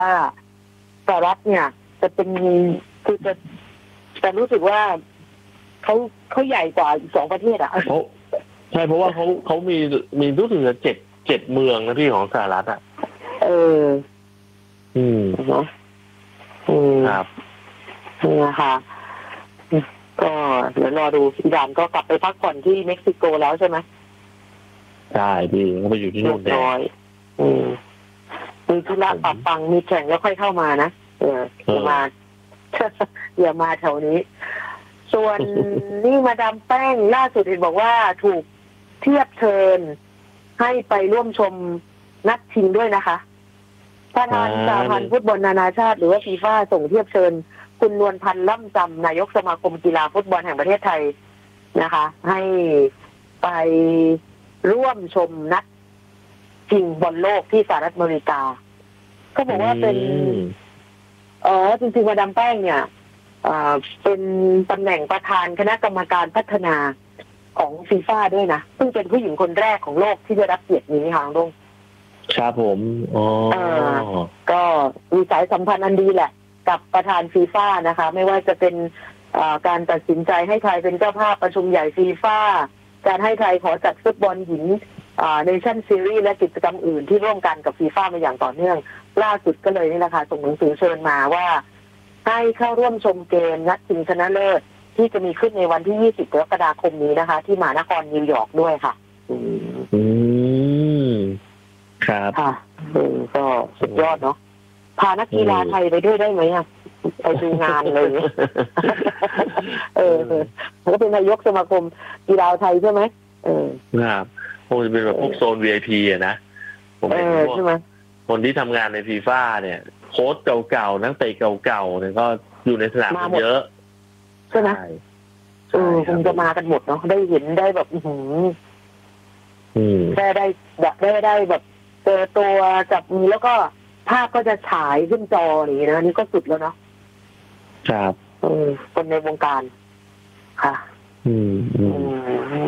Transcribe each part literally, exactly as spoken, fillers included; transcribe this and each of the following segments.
สหรัฐเนี่ยจะเป็นคือจะแต่รู้สึกว่าเขาเขาใหญ่กว่าอีกสองประเทศอ่ะเขาใช่เพราะว่าเขาเขามีมีรู้สึกจะเจ็ดเจ็ดเมืองนะพี่ของสหรัฐอ่ะเอออืมเนาะอืมครับนี่นะคะก็เดี๋ยวรอดูอิหร่านก็กลับไปพักผ่อนที่เม็กซิโกแล้วใช่ไหมใช่พี่เขาไปอยู่ที่นู่นน้อยอืมมีธุระปรับปังมีแข่งแล้วค่อยเข้ามานะเอออย่ามาอย่ามาแถวนี้ส่วนนี่มาดามแป้งล่าสุดเห็นบอกว่าถูกเทียบเชิญให้ไปร่วมชมนัดชิงด้วยนะคะประธานสหพันธ์ฟุตบอลนานาชาติหรือว่าฟีฟ่าส่งเทียบเชิญคุณนวลพันธ์ล่ำจำนายกสมาคมกีฬาฟุตบอลแห่งประเทศไทยนะคะให้ไปร่วมชมนัดชิงบอลโลกที่สหรัฐอเมริกาก็บอกว่าเป็นเออจริงๆมาดามแป้งเนี่ยเป็นตำแหน่งประธานคณะกรรมการพัฒนาของฟีฟ่าด้วยนะซึ่งเป็นผู้หญิงคนแรกของโลกที่ได้รับเกียรตินี้ค่ะลุงครับผมอ๋อก็มีสายสัมพันธ์อันดีแหละกับประธานฟีฟ่านะคะไม่ว่าจะเป็นการตัดสินใจให้ไทยเป็นเจ้าภาพประชุมใหญ่ฟีฟ่าการให้ไทยขอจัดฟุตบอลหญิงเนชั่นซีรีส์และกิจกรรมอื่นที่ร่วมกันกับฟีฟ่ามาอย่างต่อเนื่องล่าสุดก็เลยนี่แหละค่ะส่งหนังสือเชิญมาว่าให้เข้าร่วมชมเกมนัดชิงชนะเลิศที่จะมีขึ้นในวันที่ยี่สิบกรกฎาคมนี้นะคะที่มหานครนิวยอร์กด้วยค่ะอืมครับค่ะเออก็สุดยอดเนาะพานักกีฬาไทยไปด้วยได้ไหมอ่ะไปดูงานเลยเออแล้วก็เป็นนายกสมาคมกีฬาไทยใช่ไหมเออครับคงจะเป็นแบบพวกโซน วี ไอ พี อ่ะนะผมเห็นพวกคนที่ทำงานในฟีฟ่าเนี่ยโค้ชเก่าๆนักเตะเก่าๆเนี่ยก็อยู่ในสนามเยอะใช่ไหมเออคงจะมากันหมดเนาะได้เห็นได้แบบอืมได้ได้แบบได้ได้แบบเจอตัวจับมือแล้วก็ภาพก็จะฉายขึ้นจออย่างนี้นะนี่ก็สุดแล้วเนาะครับเออคนในวงการค่ะอืมอืม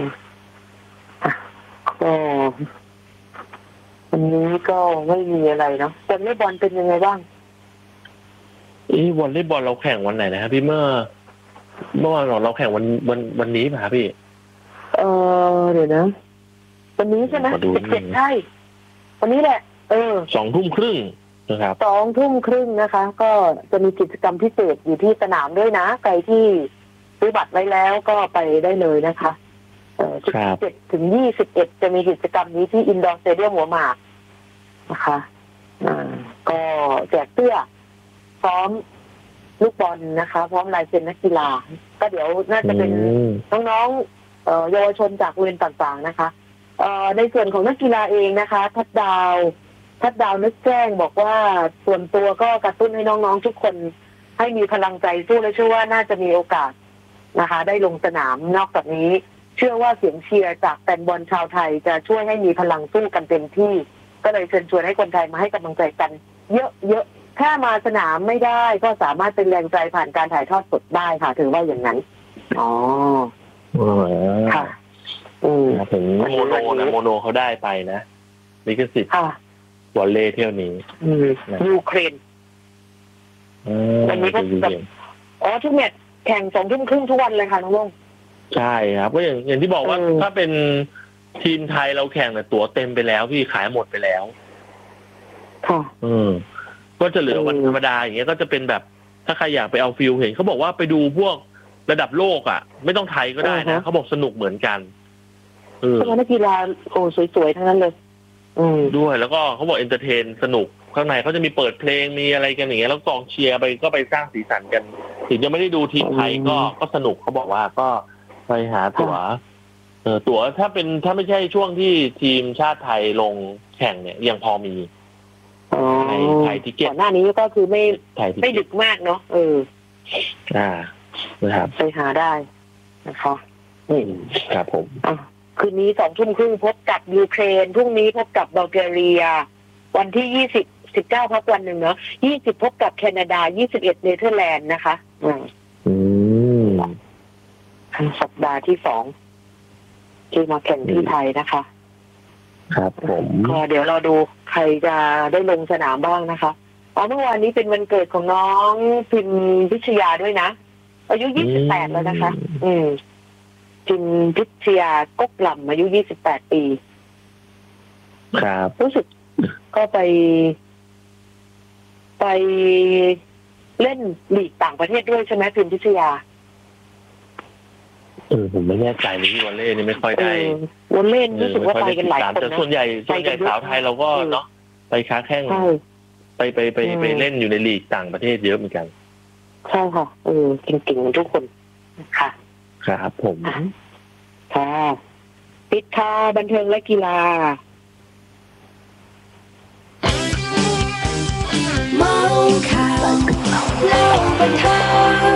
ก็วันนี้ก็ไม่มีอะไรเนาะวอลเลย์บอลเป็นยังไงบ้างอีวอลเลย์บอลเราแข่งวันไหนนะครับพี่เมื่อเมื่อวานเราแข่งวันวันวันนี้ป่ะพี่เออเดี๋ยวนะวันนี้ใช่ไหมสิบเจ็ดใช่วันนี้แหละเออสองทุ่มครึ่งนะครับสองทุ่มครึ่งนะคะก็จะมีกิจกรรมพิเศษอยู่ที่สนามด้วยนะใครที่ซื้อบัตรไว้แล้วก็ไปได้เลยนะคะเออสิบเจ็ดถึงยี่สิบเอ็ดจะมีกิจกรรมนี้ที่อินดอร์สเตเดียมหัวหมากนะคะอ่าก็แจกเสื้อพร้อมลูกบอลนะคะพร้อมลายเซ็นนักกีฬาก็เดี๋ยวน่าจะเป็นน้องๆเอ่อเยาวชนจากโรงเรียนต่างๆนะคะเอ่อในส่วนของนักกีฬาเองนะคะทัดดาวทัดดาวนึกแจ้งบอกว่าส่วนตัวก็กระตุ้นให้น้องๆทุกคนให้มีพลังใจสู้และเชื่อว่าน่าจะมีโอกาสนะคะได้ลงสนามนอกจากนี้เชื่อว่าเสียงเชียร์จากแฟนบอลชาวไทยจะช่วยให้มีพลังสู้กันเต็มที่ก็เลยเชิญชวนให้คนไทยมาให้กำลังใจกันเยอะๆถ้ามาสนามไม่ได้ก็สามารถเป็นแรงใจผ่านการถ่ายทอดสดได้ค่ะถือว่าอย่างนั้นอ๋อค่ะถึงโมโนนะโมโนเขาได้ไปนะลิขสิทธิ์วอลเลย์เที่ยวนี้ยูเครนวันนี้ก็แบบอ๋อทุกแมตช์แข่งสองทุ่มครึ่งทุกวันเลยค่ะน้องลุงใช่ครับก็อย่างอย่างที่บอกว่าถ้าเป็นทีมไทยเราแข่งเนี่ยตั๋วเต็มไปแล้วพี่ขายหมดไปแล้วค่ะอืมก็จะเหลือวันธรรมดาอย่างเงี้ยก็จะเป็นแบบถ้าใครอยากไปเอาฟิลเห็นเขาบอกว่าไปดูพวกระดับโลกอ่ะไม่ต้องไทยก็ได้นะเขาบอกสนุกเหมือนกันเออนักกีฬาโอ้สวยๆทั้งนั้นเลยอืมด้วยแล้วก็เขาบอกเอนเตอร์เทนสนุกข้างในเขาจะมีเปิดเพลงมีอะไรกันอย่างเงี้ยแล้วกองเชียร์ไปก็ไปสร้างสีสันกันถึงจะไม่ได้ดูทีมไทยก็ก็สนุกเขาบอกว่าก็ไปหาตั๋วเออตั๋วถ้าเป็นถ้าไม่ใช่ช่วงที่ทีมชาติไทยลงแข่งเนี่ยยังพอมีในไทยทิเก็ตก่อนหน้านี้ก็คือไม่ไม่ดึกมากเนาะเอออ่านะครับไปหาได้นะคะนี่ครับผมคืนนี้สองทุ่มครึ่งพบกับยูเครนพรุ่งนี้พบกับบัลแกเรียวันที่ยี่สิบ สิบเก้าพักวันหนึ่งเนาะยี่สิบพบกับแคนาดายี่สิบเอ็ดเนเธอร์แลนด์นะคะอืมสัปดาห์ที่สองที่มาแข่งที่ไทยนะคะครับผมก็เดี๋ยวเราดูใครจะได้ลงสนามบ้างนะคะอ๋อเมื่อวานนี้เป็นวันเกิดของน้องพิมพิชยาด้วยนะอายุยี่สิบแปดแล้วนะคะอืมพิมพิชยากกลำอายุยี่สิบแปดปีครับรู้สึกก็ไปไปเล่นลีกต่างประเทศด้วยใช่ไหมพิมพิชยาเออผมไม่แน่ใจเลยที่วอลเล่นี่ไม่ค่อยได้วอลเล่รู้สึกว่าไปกันหลายคนแต่ส่วนใหญ่ส่วนใหญ่สาวไทยเราก็เนาะไปค้าแข้งไปไปไปไปเล่นอยู่ในลีกต่างประเทศเยอะเหมือนกันใช่ค่ะเออเก่งๆทุกคนค่ะครับผมค่ะปิดท้ายบันเทิงและกีฬาเมาข่าวเล่าบันเทิง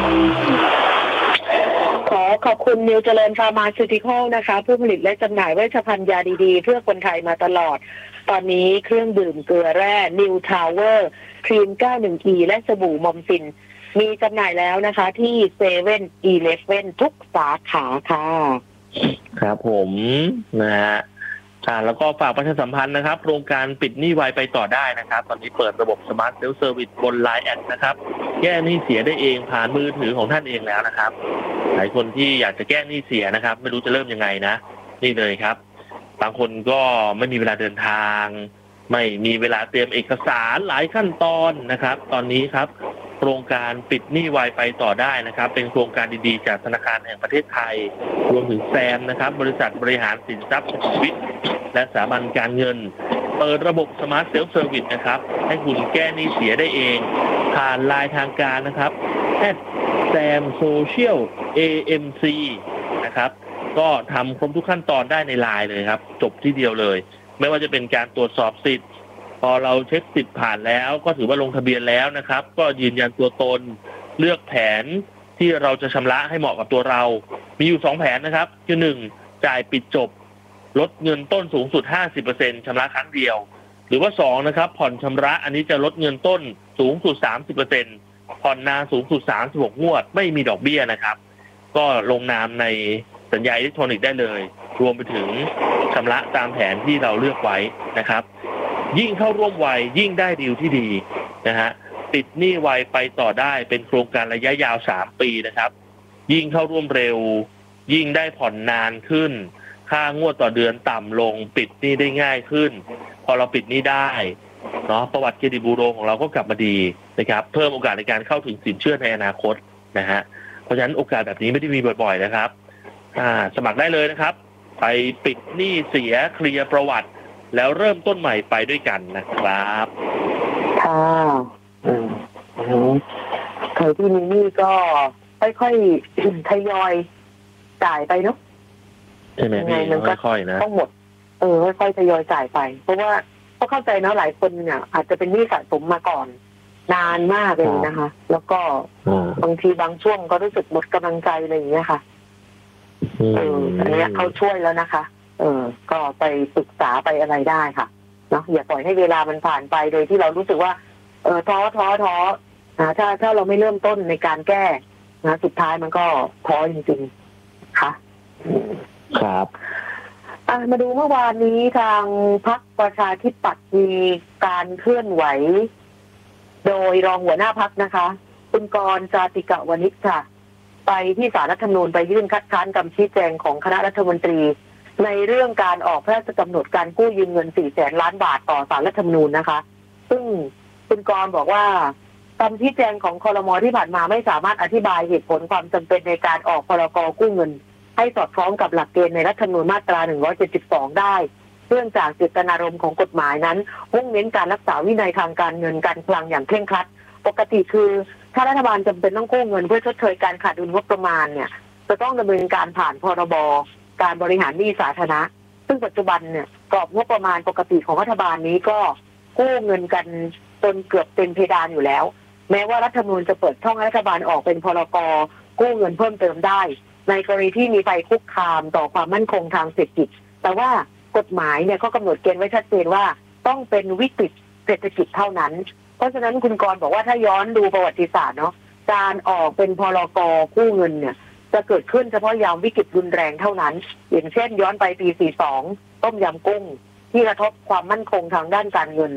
ขอขอบคุณนิวเจริญฟาร์มาซูติคอลนะคะผู้ผลิตและจำหน่ายเวชภัณฑ์ยาดีๆเพื่อคนไทยมาตลอดตอนนี้เครื่องดื่มเกลือแร่นิวทาวเวอร์ครีม เก้าสิบ อี และสบู่มอมซินมีจำหน่ายแล้วนะคะที่เซเว่นอีเลฟเว่นทุกสาขาค่ะครับผมนะฮะอ่าแล้วก็ฝากประชาสัมพันธ์นะครับโครงการปิดหนี้ไวไปต่อได้นะครับตอนนี้เปิดระบบสมาร์ทเซลฟ์เซอร์วิสบน ไลน์ แอดนะครับแก้หนี้เสียได้เองผ่านมือถือของท่านเองแล้วนะครับหลายคนที่อยากจะแก้หนี้เสียนะครับไม่รู้จะเริ่มยังไงนะนี่เลยครับบางคนก็ไม่มีเวลาเดินทางไม่มีเวลาเตรียมเอกสารหลายขั้นตอนนะครับตอนนี้ครับโครงการปิดหนี้ไวไปต่อได้นะครับเป็นโครงการดีๆจากธนาคารแห่งประเทศไทยรวมถึงแซมนะครับบริษัทบริหารสินทรัพย์สุขุมวิทและสถาบันการเงินเปิดระบบสมาร์ทเซลฟ์เซอร์วิสนะครับให้คุณแก้หนี้เสียได้เองผ่านไลน์ทางการนะครับแอดแซมโซเชียล เอ เอ็ม ซี นะครับก็ทำครบทุกขั้นตอนได้ในไลน์เลยครับจบที่เดียวเลยไม่ว่าจะเป็นการตรวจสอบสิทธิ์พอเราเช็คสิทธิ์ผ่านแล้วก็ถือว่าลงทะเบียนแล้วนะครับก็ยืนยันตัวตนเลือกแผนที่เราจะชำระให้เหมาะกับตัวเรามีอยู่สองแผนนะครับคือหนึ่งจ่ายปิดจบลดเงินต้นสูงสุด ห้าสิบเปอร์เซ็นต์ ชำระครั้งเดียวหรือว่าสองนะครับผ่อนชำระอันนี้จะลดเงินต้นสูงสุด สามสิบเปอร์เซ็นต์ ผ่อนนานสูงสุดสามสิบหกงวดไม่มีดอกเบี้ยนะครับก็ลงนามในสัญญาอิเล็กทรอนิกส์ได้เลยรวมไปถึงชำระตามแผนที่เราเลือกไว้นะครับยิ่งเข้าร่วมไวยิ่งได้ดีลที่ดีนะฮะปิดหนี้ไวไปต่อได้เป็นโครงการระยะยาวสามปีนะครับยิ่งเข้าร่วมเร็วยิ่งได้ผ่อนนานขึ้นค่างวดต่อเดือนต่ำลงปิดหนี้ได้ง่ายขึ้นพอเราปิดหนี้ได้เนาะประวัติเครดิตบูโรของเราก็กลับมาดีนะครับเพิ่มโอกาสในการเข้าถึงสินเชื่อในอนาคตนะฮะเพราะฉะนั้นโอกาสแบบนี้ไม่ได้มีบ่อยๆนะครับอ่าสมัครได้เลยนะครับไปปิดหนี้เสียเคลียร์ประวัติแล้วเริ่มต้นใหม่ไปด้วยกันนะครับค่ะอืมอืมใครที่มีหนี้ก็ค่อยๆทยอยจ่ายไปเนาะใช่ไหมพี่ค่อยๆนะต้องหมดเออค่อยๆทยอยจ่ายไปเพราะว่าก็เข้าใจเนาะหลายคนเนี่ยอาจจะเป็นหนี้สะสมมาก่อนนานมากเลยนะคะแล้วก็บางทีบางช่วงก็รู้สึกหมดกำลังใจอะไรอย่างเงี้ยค่ะเอออันนี้เขาช่วยแล้วนะคะเออก็ไปปรึกษาไปอะไรได้ค่ะเนาะอย่าปล่อยให้เวลามันผ่านไปโดยที่เรารู้สึกว่าเออท้อท้อท้อนะถ้าถ้าเราไม่เริ่มต้นในการแก้นะสุดท้ายมันก็ท้อจริงๆค่ะครับมาดูเมื่อวานนี้ทางพรรคประชาธิปัตย์มีการเคลื่อนไหวโดยรองหัวหน้าพรรคนะคะคุณกรณ์ จาติกะวณิชค่ะไปที่ศาลรัฐธรรมนูญไปยื่นคัดค้านคำชี้แจงของคณะรัฐมนตรีในเรื่องการออกพระราชกำหนดการกู้ยืมเงินสี่แสนล้านบาทต่อศาลรัฐธรรมนูญนะคะซึ่งคุณกรณ์บอกว่าคำชี้แจงของครม.ที่ผ่านมาไม่สามารถอธิบายเหตุผลความจำเป็นในการออกพรก.กู้เงินให้สอดคล้องกับหลักเกณฑ์ในรัฐธรรมนูญมาตราหนึ่งร้อยเจ็ดสิบสองได้เนื่องจากเจตนารมณ์ของกฎหมายนั้นมุ่งเน้นการรักษาวินัยทางการเงินการคลังอย่างเคร่งครัดปกติคือถ้ารัฐบาลจำเป็นต้องกู้เงินเพื่อชดเชยการขาดดุลงบประมาณเนี่ยจะต้องดำเนินการผ่านพรบการบริหารหนี้สาธารณะซึ่งปัจจุบันเนี่ยกรอบงบประมาณปกติของรัฐบาลนี้ก็กู้เงินกันจนเกือบเต็มเพดานอยู่แล้วแม้ว่ารัฐธรรมนูญจะเปิดช่องให้รัฐบาลออกเป็นพรกกู้เงินเพิ่มเติมได้ในกรณีที่มีภัยคุกคามต่อความมั่นคงทางเศรษฐกิจแต่ว่ากฎหมายเนี่ยก็กำหนดเกณฑ์ไว้ชัดเจนว่าต้องเป็นวิกฤตเศรษฐกิจเท่านั้นเพราะฉะนั้นคุณกรณ์บอกว่าถ้าย้อนดูประวัติศาสตร์เนาะการออกเป็นพรกกู้เงินเนี่ยจะเกิดขึ้นเฉพาะยามวิกฤตรุนแรงเท่านั้นอย่างเช่นย้อนไปปีสี่สิบสองต้มยำกุ้งที่กระทบความมั่นคงทางด้านการเงิน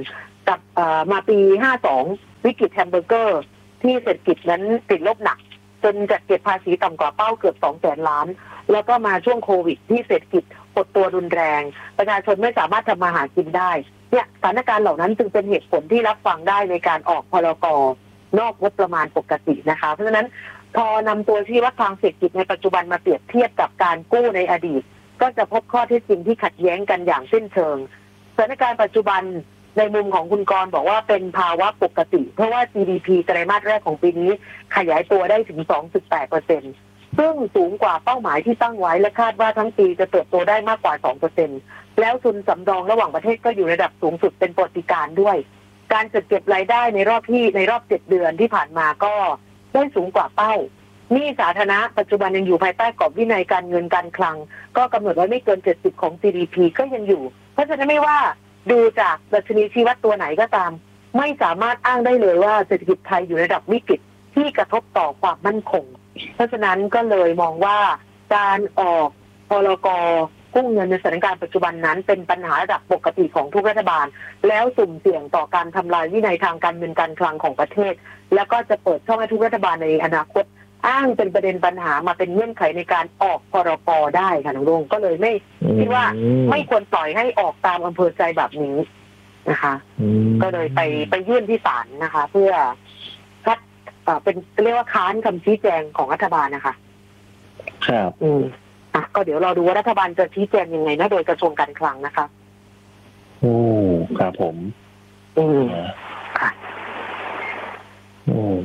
กับมาปีห้าสองวิกฤตแฮมเบอร์เกอร์ที่เศรษฐกิจนั้นติดลบหนักจนจัดเก็บภาษีต่ำกว่าเป้าเกือบสองแสนล้านแล้วก็มาช่วงโควิดที่เศรษฐกิจหดตัวรุนแรงประชาชนไม่สามารถทำมาหากินได้เนี่ยสถานการณ์เหล่านั้นจึงเป็นเหตุผลที่รับฟังได้ในการออกพรก.นอกงบประมาณปกตินะคะเพราะฉะนั้นพอนำตัวชี้วัดทางเศรษฐกิจในปัจจุบันมาเปรียบเทียบกับการกู้ในอดีตก็จะพบข้อเท็จจริงที่ขัดแย้งกันอย่างสิ้นเชิงสถานการณ์ปัจจุบันในมุมของคุณกรณ์บอกว่าเป็นภาวะปกติเพราะว่า จี ดี พี ไตรมาสแรกของปีนี้ขยายตัวได้ถึง สองจุดแปดเปอร์เซ็นต์ ซึ่งสูงกว่าเป้าหมายที่ตั้งไว้และคาดว่าทั้งปีจะเติบโตได้มากกว่า สองเปอร์เซ็นต์ แล้วทุนสำรองระหว่างประเทศก็อยู่ระดับสูงสุดเป็นประวัติการณ์ด้วยการจัดเก็บรายได้ในรอบที่ในรอบเจ็ดเดือนที่ผ่านมาก็ได้สูงกว่าเป้าหนี้สาธารณะปัจจุบันยังอยู่ภายใต้กรอบวินัยการเงินการคลังก็กำหนดไว้ไม่เกินเจ็ดสิบของ จี ดี พี ก็ยังอยู่เพราะฉะนั้นไม่ว่าดูจากดัชนีชี้วัดตัวไหนก็ตามไม่สามารถอ้างได้เลยว่าเศรษฐกิจไทยอยู่ในระดับวิกฤตที่กระทบต่อความมั่นคงเพราะฉะนั้นก็เลยมองว่าการออกพรก.กู้เงินในสถานการณ์ปัจจุบันนั้นเป็นปัญหาระดับปกติของทุกรัฐบาลแล้วสุ่มเสี่ยงต่อการทำลายวินัยทางการเงินการคลังของประเทศแล้วก็จะเปิดช่องให้ทุกรัฐบาลในอนาคตอ้างเป็นประเด็นปัญหามาเป็นเงื่อนไขในการออกพรก.ได้ค่ะน้องรุ่งก็เลยไม่คิดว่าไม่ควรปล่อยให้ออกตามอำเภอใจแบบนี้นะคะก็เลยไปไปยื่นที่ศาลนะคะเพื่อคัดเป็นเรียกว่าค้านคำชี้แจงของรัฐบาลนะคะครับอืมอ่ะก็เดี๋ยวรอดูว่ารัฐบาลจะชี้แจงยังไงนะโดยกระทรวงการคลังนะคะโอ้ครับผมอืมค่ะอืม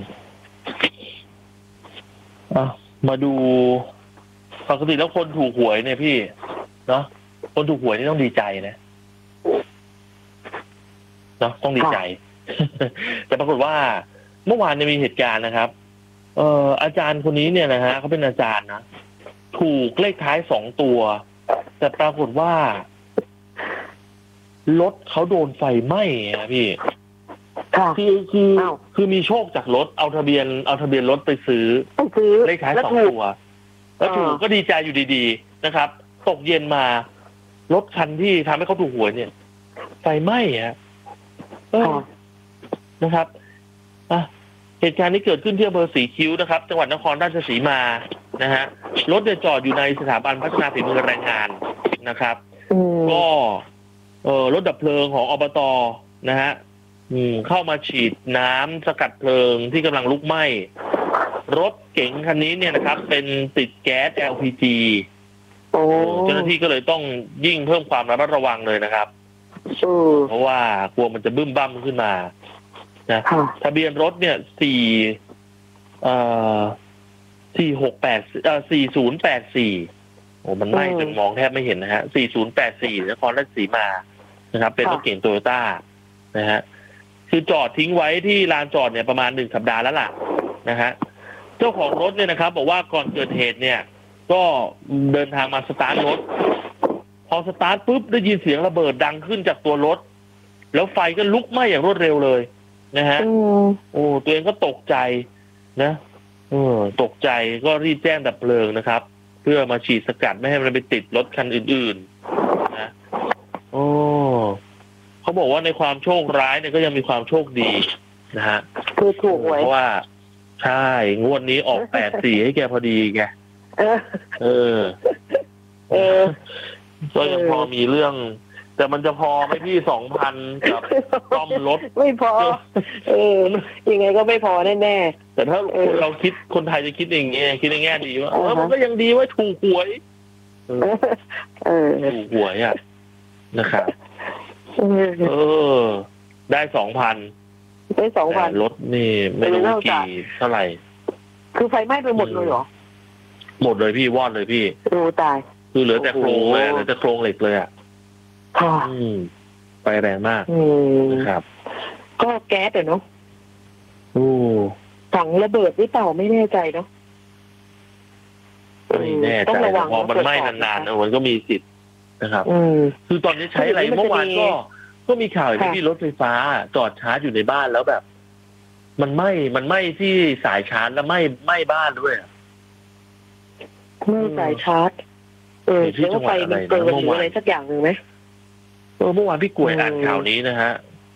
อ่ะมาดูปกติแล้วคนถูกหวยเนี่ยพี่เนาะคนถูกหวยนี่ต้องดีใจนะเนาะต้องดีใจ แต่ปรากฏว่าเมื่อวานเนี่ยมีเหตุการณ์นะครับเอ่ออาจารย์คนนี้เนี่ยนะฮะเขาเป็นอาจารย์นะถูกเลขท้ายสองตัวแต่ปรากฏว่ารถเขาโดนไฟไหม้นะพี่คือคือคือมีโชคจากรถเอาทะเบียนเอาทะเบียนรถไปซื้อเลขท้ายสองตัวแล้วถูกก็ดีใจอยู่ดีๆนะครับตกเย็นมารถคันที่ทำให้เขาถูกหวยเนี่ยไฟไหม้ฮะนะครับอ่ะเหตุการณ์นี้เกิดขึ้นที่อำเภอศรีคิ้วนะครับจังหวัดนครราชสีมานะฮะรถเนี่ยจอดอยู่ในสถาบันพัฒนาฝีมือแรงงานนะครับก็เอ่อรถดับเพลิงของอบต.นะฮะเข้ามาฉีดน้ำสกัดเพลิงที่กำลังลุกไหม้รถเก๋งคันนี้เนี่ยนะครับเป็นติดแก๊ส แอล พี จี เจ้าหน้าที่ก็เลยต้องยิ่งเพิ่มความระมัดระวังเลยนะครับเพราะว่ากลัวมันจะบึ้มบั้มขึ้นมานะทะเบียนรถเนี่ยสี่เอ่อสี่หกแปดเอ่อสี่ศูนย์แปดสี่โอ้มันไหม้จนมองแทบไม่เห็นนะฮะสี่ศูนย์แปดสี่นครราชสีมานะครับเป็นรถเก๋งโตโยต้านะฮะคือจอดทิ้งไว้ที่ลานจอดเนี่ยประมาณหนึ่งสัปดาห์แล้วล่ะนะฮะเจ้าของรถเนี่ยนะครับบอกว่าก่อนเกิดเหตุเนี่ยก็เดินทางมาสตาร์ทรถพอสตาร์ทปุ๊บได้ยินเสียงระเบิดดังขึ้นจากตัวรถแล้วไฟก็ลุกไหม้อย่างรวดเร็วเลยนะฮะโอ้ตัวเองก็ตกใจนะเออตกใจก็รีบแจ้งดับเพลิงนะครับเพื่อมาฉีดสกัดไม่ให้มันไปติดรถคันอื่นๆนะโอ้เขาบอกว่าในความโชคร้ายเนี่ยก็ยังมีความโชคดีนะฮะคือถูกหวยเพราะว่าใช่งวดนี้ออกแปดสี่ให้แกพอดีแกเออเออเออก็ยังพอมีเรื่องแต่มันจะพอไหมพี่สองพันกับซ่อมรถไม่พอเออยังไงก็ไม่พอแน่ๆแต่ถ้าเราคิดคนไทยจะคิดอย่างเงี้ยคิดในแง่ดีว่าเออมันก็ยังดีว่าถูกหวยเออถูกหวยอ่ะนะครับเออได้สองพันได้สองพันรถนี่ไม่รู้กี่เท่าไหร่คือไฟไหม้ไปหมดเลยเหรอหมดเลยพี่วอดเลยพี่รู้ตายคือเหลือแต่โครงเลยเหลือแต่โครงเหล็กเลยอ่ะค่ะไฟแรงมากนะครับก็แก๊สเนาะโอ้ถังระเบิดหรือเปล่าไม่แน่ใจเนาะไม่แน่ใจพอมันไหม้นานๆมันก็มีสิทธิ์นะครับคือตอนนี้ใช้อะไรเมื่อวานก็ก็มีข่าวที่รถไฟฟ้าจอดชาร์จอยู่ในบ้านแล้วแบบ มันไหม้มันไหม้ที่สายชาร์จแล้วไหม้ไหม้บ้านด้วยไหม้สายชาร์จเออที่จังหวัดอะไรนะเมื่อวานอะไรสักอย่างหนึ่งไหมเออเมื่อวานพี่กล้วยอ่านข่าวนี้นะฮะ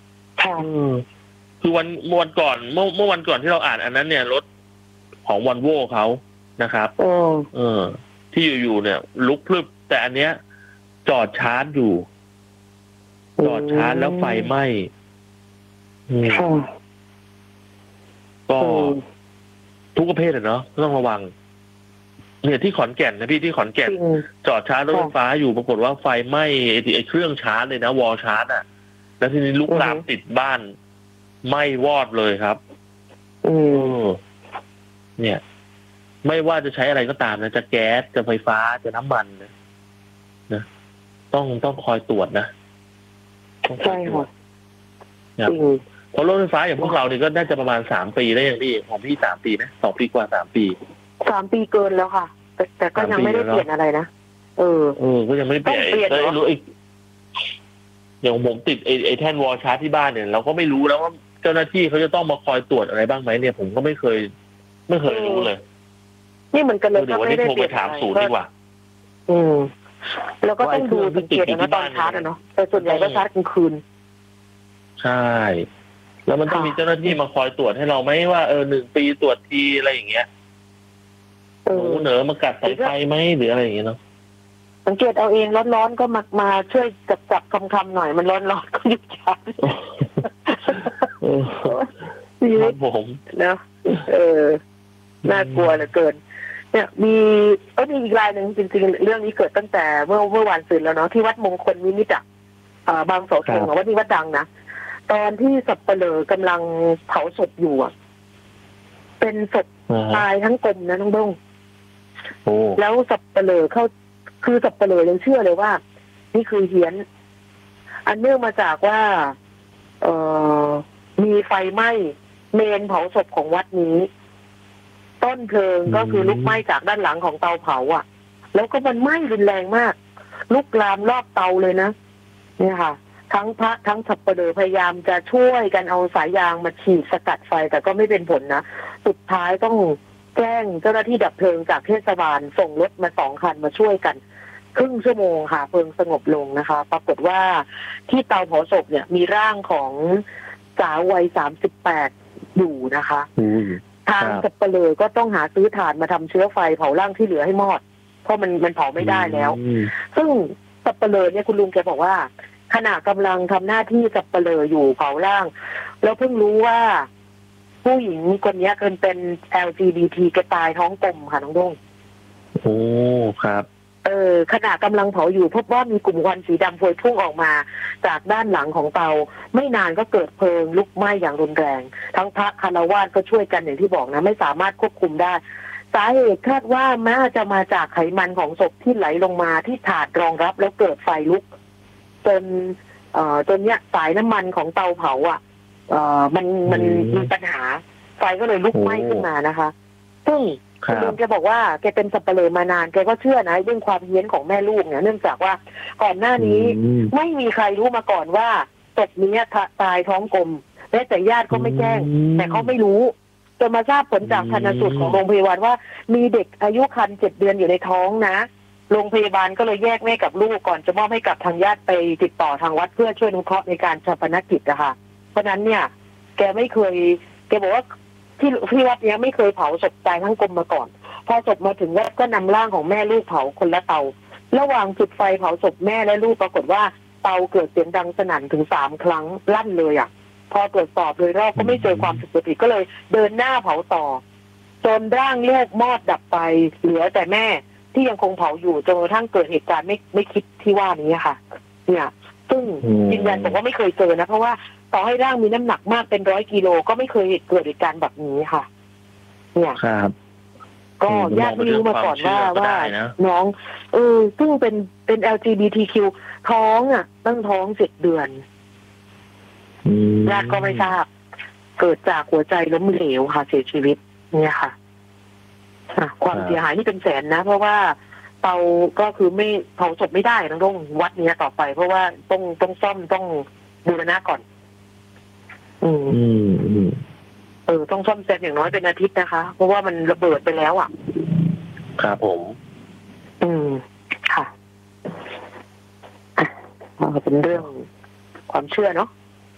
ค่ะอืมคือวันวันก่อนเมื่อเมื่อวันก่อนที่เราอ่านอันนั้นเนี่ยรถของวอลโว่เขานะครับเออเออ ที่อยู่ๆเนี่ย ลุกพลึบแต่อันเนี้ย จอดชาร์จอยู่ จอดชาร์จแล้วไฟไหม้อืมค่ะก็อืมทุกประเภทอะเนาะต้องระวัง เนี่ยที่ขอนแก่นนะพี่ที่ขอนแก่นจริงจอดชาร์จรถไฟฟ้าอยู่ปรากฏว่าไฟไหม้ไอ้ที่ไอ้เครื่องชาร์จเลยนะวอลชาร์จอ่ะ แล้วทีนี้ลุกลามติดบ้านไหม้วอดเลยครับอืเอมอเนี่ย ไม่ว่าจะใช้อะไรก็ตามนะจะแก๊สจะไฟฟ้าจะน้ำมันนะนะต้องต้องคอยตรวจนะต้องคอใช่ยตรวค่ะจครับจริงเพราะรถไฟฟ้าอย่างพวกเราเนี่ยก็น่าจะประมาณสามปีได้อย่างพี่ของพี่สามปีไหมสองปีกว่าสามปีสามปีเกินแล้วค่ะ แต่แต่ก็ยังไม่ได้เปลี่ยนอะไรนะ เออเออก็ยังไม่ได้เปลี่ยนต้องเปลี่ยนเหรอไอ้รู้ไอ้อย่างผมติดไอ้ไอ้แท่นวอลชาร์จที่บ้านเนี่ยเราก็ไม่รู้แล้วว่าเจ้าหน้าที่เขาจะต้องมาคอยตรวจอะไรบ้างไหมเนี่ย ผมก็ไม่เคย ไม่เคยรู้เลยนี่มันก็เลยเดี๋ยววันนี้โทรไปถามศูนย์ดีกว่าอืมแล้วก็ต้องดูสังเกตนะตอนชาร์จอะเนาะแต่ส่วนใหญ่ก็ชาร์จกลางคืนใช่ แล้วมันต้องมีเจ้าหน้าที่มาคอยตรวจให้เราไหมว่าเออหนึ่งปีตรวจทีอะไรอย่างเงี้ยเอหนูอเหนอมากัดสายไฟไหมหรืออะไรอย่างเงี้ยเนาะสังเกตเอาเองร้อนๆก็มามาช่วยจับจับคำคำๆหน่อยมันร้อนๆก็หยุดชาร์จเออชีควิรัตบผมนะเออน่ากลัวเหลือเกิน เนี่ยมีเออมีอีกรายหนึ่งจริงๆเรื่องนี้เกิดตั้งแต่เมื่อเมื่อวันศุกร์แล้วเนาะที่วัดมงคลวินิจอ่ะอ่าบางเสาธงอะวัดนี้วัดดังนะตอนที่สับเปลือกำลังเผาศพอยู่อ่ะเป็นศพอ่าฮะตายทั้งกลมนะน้องบ้งโอ้แล้วสับเปลือเขาคือสับเปลือยังเชื่อเลยว่า นี่คือเฮี้ยน อันเนื่องมาจากว่า เอ่อมีไฟไหม้เมนเผาศพของวัดนี้ ต้นเพลิงก็คือลุกไหม้จากด้านหลังของเตาเผาอ่ะ แล้วก็มันไหม้รุนแรงมาก ลุกลามรอบเตาเลยนะเนี่ยค่ะ ทั้งพระทั้งสับเปลือพยายามจะช่วยกันเอาสายยางมาฉีดสกัดไฟแต่ก็ไม่เป็นผลนะสุดท้ายต้องแจ้งเจ้าหน้าที่ดับเพลิงจากเทศบาลส่งรถมาสองคันมาช่วยกัน ครึ่งชั่วโมงค่ะเพลิงสงบลงนะคะ ปรากฏว่าที่เตาเผาศพเนี่ยมีร่างของสาววัยสามสิบแปดอยู่นะคะอุ้ยทางสับเปลือก็ต้องหาซื้อถ่านมาทำเชื้อไฟเผาร่างที่เหลือให้มอด เพราะมันมันเผาไม่ได้แล้วอืมซึ่งสับเปลือเนี่ยคุณลุงแกบอกว่าขณะกำลังทำหน้าที่สับเปลืออยู่เผาร่าง แล้วเพิ่งรู้ว่า ผู้หญิงคนนี้เกินเป็น แอล จี บี ที แกตายท้องกลมค่ะน้องด้งโอ้ครับเออขณะกำลังเผาอยู่พบว่ามีกลุ่มควันสีดำพวยพุ่งออกมา จากด้านหลังของเตา ไม่นานก็เกิดเพลิงลุกไหม้อย่างรุนแรง ทั้งพระคารวาสก็ช่วยกันอย่างที่บอกนะ ไม่สามารถควบคุมได้ สาเหตุคาดว่าน่าจะมาจากไขมันของศพที่ไหลลงมาที่ถาดรองรับแล้วเกิดไฟลุก จนเอ่อจนเนี้ยสายน้ำมันของเตาเผาอ่ะ เอ่อมันมันอืมมีปัญหา ไฟก็เลยลุกไหม้ขึ้นมานะคะ ซึ่งคคุณรัลุบงแกบอกว่าแกเป็นสับเปลือมานานแกก็เชื่อนะเรื่องความเฮี้ยนของแม่ลูกเนี่ยเนื่องจากว่าก่อนหน้านี้อืมไม่มีใครรู้มาก่อนว่าศพนี้ตายท้องกลมแม้แต่ญาติก็ไม่แจ้งอืมแต่เขาไม่รู้จนมาทราบผลจากชันสูตรของโรงพยาบาลว่า มีเด็กอายุครรภ์เจ็ดเดือนอยู่ในท้องนะโรงพยาบาลก็เลยแยกแม่กับลูกก่อนจะมอบให้กับทางญาติไปติดต่อทางวัดเพื่อช่วยอนุเคราะห์ในการชาปนกิจนะคะเพราะนั้นเนี่ย แกไม่เคยแกบอกว่าที่ที่วัดเนี้ยไม่เคยเผาศพตายทั้งกลมมาก่อนพอศพมาถึงวัดก็นำร่างของแม่ลูกเผาคนละเตา ระหว่างจุดไฟเผาศพแม่และลูกปรากฏว่าเตาเกิดเสียงดังสนั่นถึงสามครั้งลั่นเลยอ่ะ พอตรวจสอบโดยรอบก็ไม่เจอความผิดปกติก็เลยเดินหน้าเผาต่อ จนร่างลูกมอดดับไปเหลือแต่แม่ที่ยังคงเผาอยู่จนกระทั่งเกิดเหตุการณ์ไม่ไม่คิดที่ว่านี้ค่ะ เนี่ย ซึ่งอืมยืนยันบอกว่าไม่เคยเจอนะเพราะว่าต่อให้ร่างมีน้ำหนักมากเป็นร้อยกิโลก็ไม่เคยเกิดเหตุการณ์แบบนี้ค่ะ เนี่ยครับก็ญาติไม่รู้มาก่อนว่าก็ว่าได้นะน้องเออซึ่งเป็นเป็น แอล จี บี ที คิว ท้องอ่ะ ตั้งท้องเจ็ดเดือนอืมญาติก็ไม่ทราบ เกิดจากหัวใจล้มเหลวค่ะเสียชีวิต เนี่ยค่ะอ่ะความเสียหายนี่เป็นแสนนะ เพราะว่าเตาก็คือไม่เผาศพไม่ได้ต้องต้องวัดเนี้ยต่อไป เพราะว่าต้องต้องซ่อมต้องบูรณะก่อน อืมอืมอืมเออต้องซ่อมแซมอย่างน้อยเป็นอาทิตย์นะคะ เพราะว่ามันระเบิดไปแล้วอ่ะครับผมอืมค่ะอ่ะก็เป็นเรื่องความเชื่อเนาะ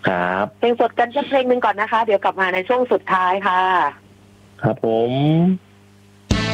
ครับเพลงสดกันสักเพลงหนึ่งก่อนนะคะ เดี๋ยวกลับมาในช่วงสุดท้ายค่ะครับผม